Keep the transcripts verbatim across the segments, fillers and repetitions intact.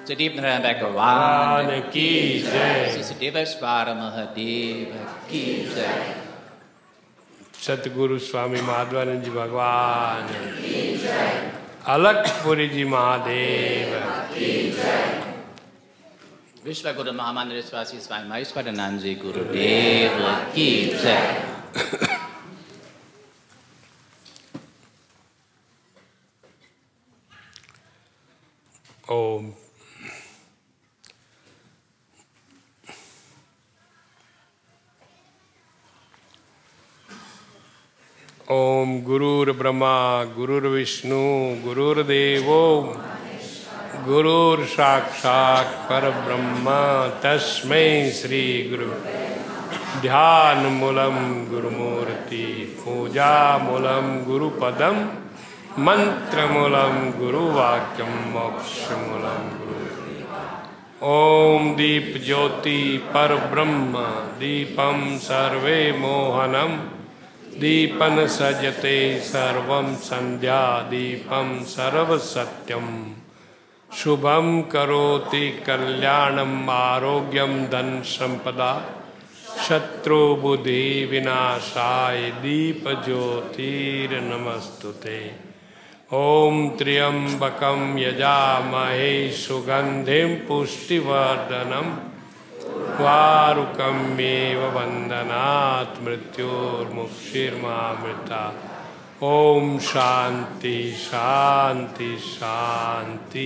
Sudip Narayan Bhagavan की जय। Siddhivasvara Mahadev की जय। सतगुरु स्वामी माधवानंद जी भगवान की जय। अलकपुरी जी महादेव की जय। विश्व गुरु महामंदिर स्वासी स्वामी महेश्वरानंद जी गुरुदेव की जय। ओम ओम गुरुर्ब्रह्मा गुरुर्विष्णु गुरुर्देवो गुरुर साक्षात् परब्रह्म तस्मै श्री गुरु। ध्यान मूलम गुरुमूर्ति पूजा मूलम गुरुपदम मंत्र मूलम गुरुवाक्यम मोक्ष मूलम गुरु। ओम दीप ज्योति परब्रह्म दीपम सर्वे मोहनम दीपन सजते सर्वं संध्या दीपम सर्वसत्यम शुभम करोति कल्याणम आरोग्यम धन संपदा शत्रु बुद्धि विनाशाय दीप ज्योतिर नमस्तुते। ओम त्र्यंबकम यजामहे सुगंधिम पुष्टिवर्धनम वारुकमेव वंदनात् मृत्युर्मुक्षिर्मामृता। ओम शांति शांति शांति।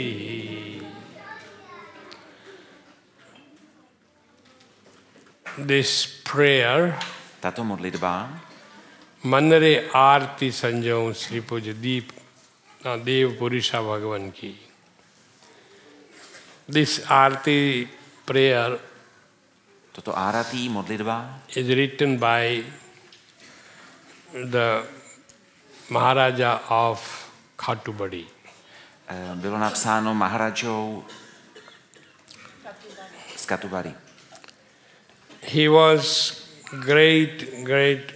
This prayer, tato modlitba, Mandare Arti Sanjom Sri Puja Deep Dev Purisha Bhagavan ki. This Arti prayer, toto árati modlitba, is written by the Maharaja of Khatubadi. bylo napsáno Maharajou z Katubari. He was great, great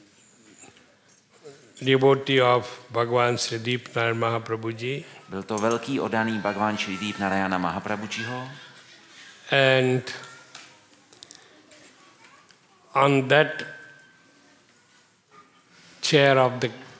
devotee of Bhagavan Sri Deep Narayan Mahaprabhuji. Byl to velký oddaný Bhagavan Sri Deep Narayana Mahaprabhujiho. And on that chair of the